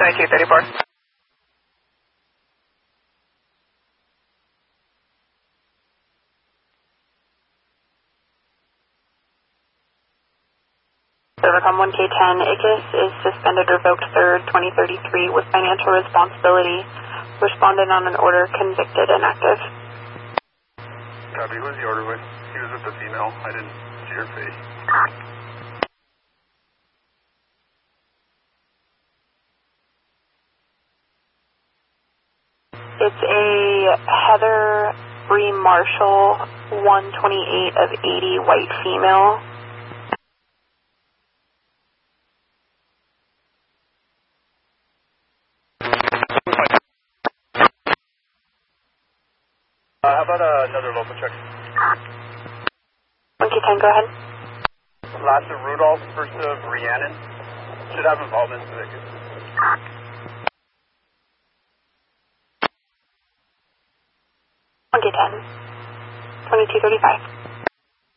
2234. Overcome 1K10, ICUS is suspended, revoked 3rd, 2033 with financial responsibility. Responded on an order, convicted, inactive. Copy, who's the order with? He was with the female. I didn't see her face. It's a Heather Bree Marshall, 128 of 80, white female. How about another local check? 1K10, go ahead. Last of Rudolph, first of Rhiannon. Should have involvement in the case. 1K10, 2235.